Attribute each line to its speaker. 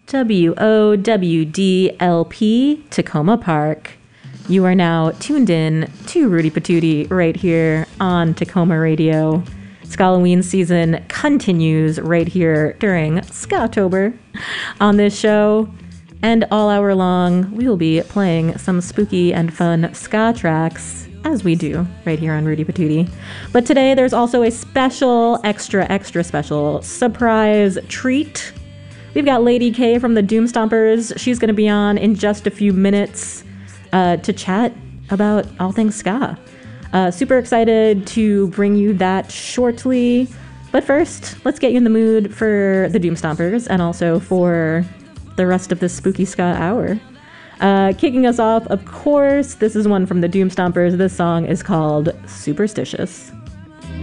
Speaker 1: WOWDLP, Tacoma Park. You are now tuned in to Rudy Patootie right here on Tacoma Radio. Skalloween season continues right here during Ska-tober on this show. And all hour long, we will be playing some spooky and fun ska tracks, as we do right here on Rudy Patootie. But today there's also a special, extra special surprise treat. We've got Lady K from the Doom Stompers. She's going to be on in just a few minutes to chat about all things ska. Super excited to bring you that shortly. But first, let's get you in the mood for the Doom Stompers and also for the rest of this spooky ska hour. Kicking us off, of course, this is one from the Doom Stompers. This song is called Superstitious.